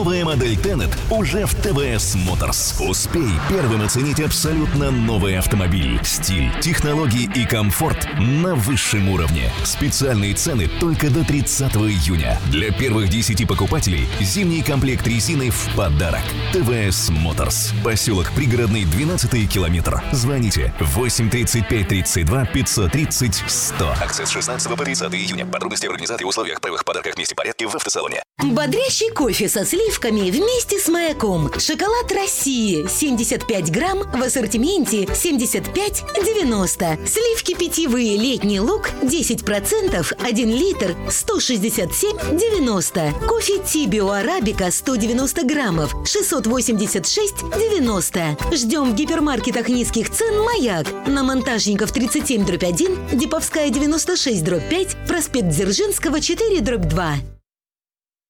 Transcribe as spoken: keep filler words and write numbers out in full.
Новая модель Tenet уже в тэ вэ эс Motors. Успей первым оценить абсолютно новый автомобиль. Стиль, технологии и комфорт на высшем уровне. Специальные цены только до тридцатого июня. Для первых десяти покупателей зимний комплект резины в подарок. тэ вэ эс Motors. Поселок Пригородный, двенадцатый километр. Звоните восемь тридцать пять тридцать два пятьсот тридцать сто. Акция с шестнадцатого по тридцатое июня. Подробности в организации и условиях, правилах, подарках, месте порядке в автосалоне. Бодрящий кофе со сливками вместе с маяком. Шоколад России семьдесят пять грамм в ассортименте семьдесят пять девяносто. Сливки питьевые летний луг десять процентов один литр сто шестьдесят семь девяносто. Кофе Тибио Арабика сто девяносто граммов шестьсот восемьдесят шесть девяносто. Ждем в гипермаркетах низких цен «Маяк». На Монтажников тридцать семь дробь один, Диповская девяносто шесть дробь пять, проспект Дзержинского четыре дробь два.